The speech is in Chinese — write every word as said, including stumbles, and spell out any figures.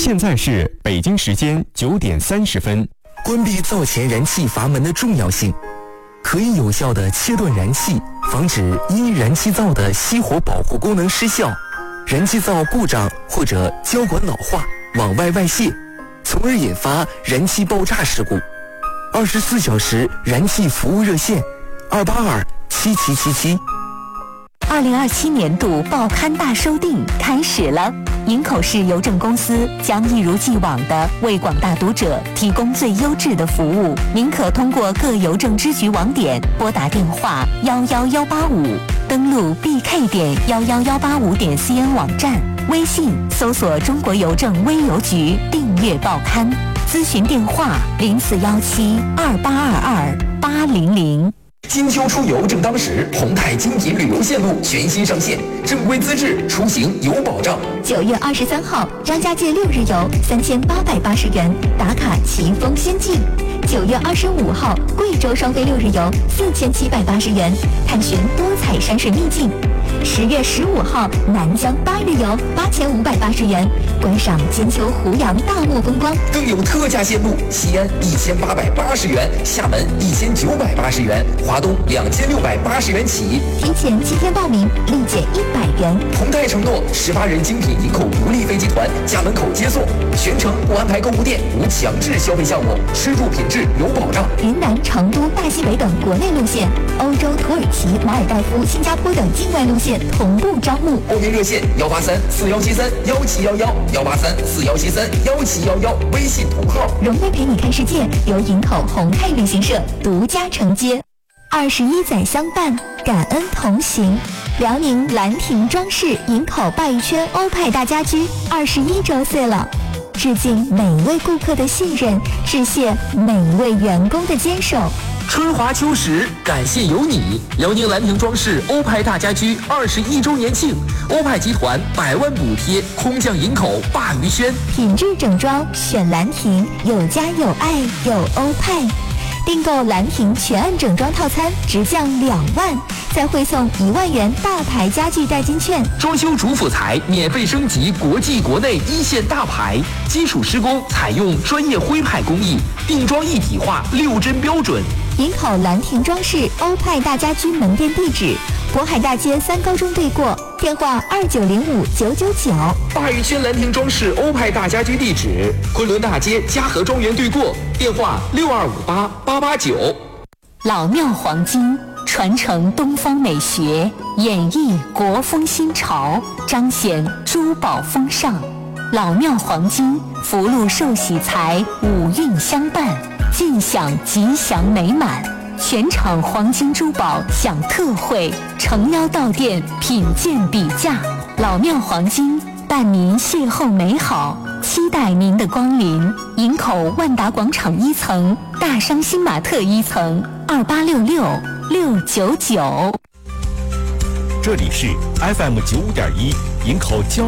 现在是北京时间九点三十分。 关闭灶前燃气阀门的重要性，可以有效地切断燃气，防止因燃气灶的熄火保护功能失效、燃气灶故障或者胶管老化往外外泄，从而引发燃气爆炸事故。二十四小时燃气服务热线：二八二七七七七。 二零二七年度报刊大收订开始了。营口市邮政公司将一如既往地为广大读者提供最优质的服务。您可通过各邮政支局网点拨打电话幺幺幺八五，登录 b k 点幺幺幺八五点 c n 网站，微信搜索中国邮政微邮局订阅报刊，咨询电话零四幺七二八二二八零零。 金秋出游正当时，宏泰精品旅游线路全新上线，正规资质，出行有保障。 九月二十三号，张家界六日游三千八百八十元，打卡奇峰仙境。九月二十五号，贵州双飞六日游四千七百八十元，探寻多彩山水秘境。十月十五号，南疆八日游八千五百八十元，观赏金秋湖洋大漠风光。 更有特价线路，西安一千八百八十元，厦门一千九百八十元，华东两千六百八十元起。 提前七天报名，立减一百元。 宏泰承诺十八人精品营口独立飞机团家门口接送，全程不安排购物店，无强制消费项目，吃住品质有保障。 云南、成都、大西北等国内路线，欧洲、土耳其、马尔代夫、新加坡等境外路线同步招募。 报名热线：幺八三四幺七三幺七幺幺，幺八三四幺七三幺七幺幺，微信同号。 荣威陪你看世界由营口宏泰旅行社独家承接。二十一载相伴，感恩同行。辽宁兰亭装饰营口鲅鱼圈欧派大家居二十一周岁了，致敬每位顾客的信任，致谢每位员工的坚守。 春华秋实，感谢有你！辽宁兰亭装饰欧派大家居二十一周年庆，欧派集团百万补贴，空降营口鲅鱼轩， 品质整装选兰亭，有家有爱有欧派。订购兰亭全案整装套餐直降两万，再汇送一万元大牌家具代金券。 装修主辅材免费升级国际国内一线大牌，基础施工采用专业徽派工艺，定装一体化，六针标准。 营口兰亭装饰欧派大家居门店地址：渤海大街三高中对过，电话二九零五九九九。 鲅鱼圈兰亭装饰欧派大家居地址：昆仑大街嘉禾庄园对过，电话六二五八八八九。 老庙黄金传承东方美学，演绎国风新潮，彰显珠宝风尚。老庙黄金福禄寿喜财五运相伴，尽享吉祥美满。全场黄金珠宝享特惠，诚邀到店品鉴比价。老庙黄金伴您邂逅美好，期待您的光临。营口万达广场一层，大商新玛特一层，二八六六六九九。 这里是 F M 九五点一营口交